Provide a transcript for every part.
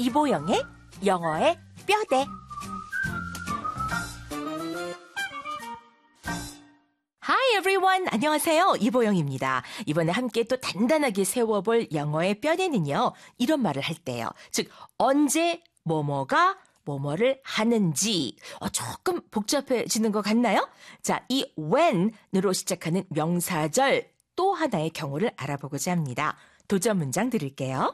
이보영의 영어의 뼈대. Hi everyone! 안녕하세요. 이보영입니다. 이번에 함께 또 단단하게 세워볼 영어의 뼈대는요. 이런 말을 할 때요. 즉 언제 뭐뭐가 뭐뭐를 하는지 조금 복잡해지는 것 같나요? 자, 이 when으로 시작하는 명사절 또 하나의 경우를 알아보고자 합니다. 도전 문장 드릴게요.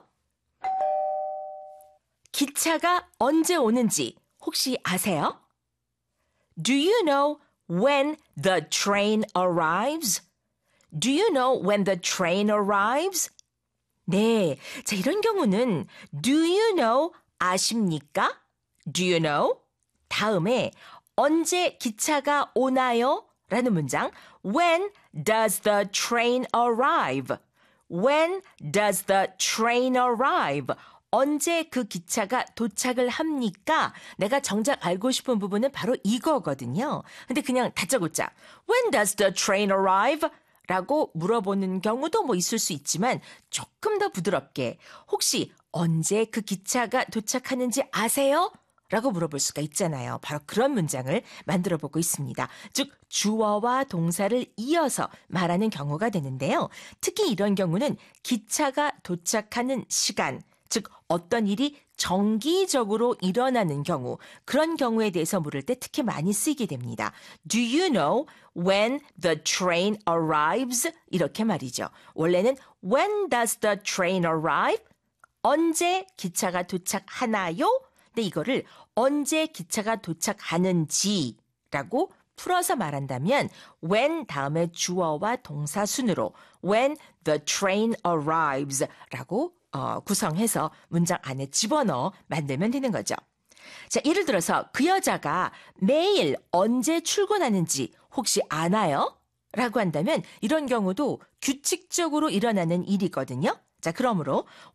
기차가 언제 오는지 혹시 아세요? Do you know when the train arrives? Do you know when the train arrives? 네, 자 이런 경우는 Do you know 아십니까? Do you know? 다음에 언제 기차가 오나요? 라는 문장 When does the train arrive? When does the train arrive? 언제 그 기차가 도착을 합니까? 내가 정작 알고 싶은 부분은 바로 이거거든요. 근데 그냥 다짜고짜 When does the train arrive? 라고 물어보는 경우도 뭐 있을 수 있지만 조금 더 부드럽게 혹시 언제 그 기차가 도착하는지 아세요? 라고 물어볼 수가 있잖아요. 바로 그런 문장을 만들어 보고 있습니다. 즉 주어와 동사를 이어서 말하는 경우가 되는데요. 특히 이런 경우는 기차가 도착하는 시간, 즉 어떤 일이 정기적으로 일어나는 경우, 그런 경우에 대해서 물을 때 특히 많이 쓰이게 됩니다. Do you know when the train arrives? 이렇게 말이죠. 원래는 When does the train arrive? 언제 기차가 도착하나요? 근데 이거를 언제 기차가 도착하는지라고 풀어서 말한다면 when 다음에 주어와 동사 순으로 when the train arrives 라고 구성해서 문장 안에 집어넣어 만들면 되는 거죠. 자, 예를 들어서 그 여자가 매일 언제 출근하는지 혹시 아나요? 라고 한다면 이런 경우도 규칙적으로 일어나는 일이거든요. 자, 그러므로